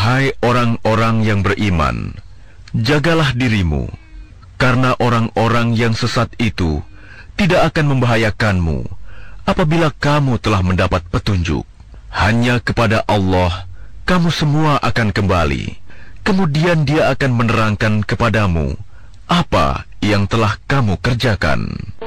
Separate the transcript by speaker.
Speaker 1: Hai orang-orang yang beriman, jagalah dirimu, karena orang-orang yang sesat itu tidak akan membahayakanmu apabila kamu telah mendapat petunjuk. Hanya kepada Allah kamu semua akan kembali. Kemudian Dia akan menerangkan kepadamu apa yang telah kamu kerjakan.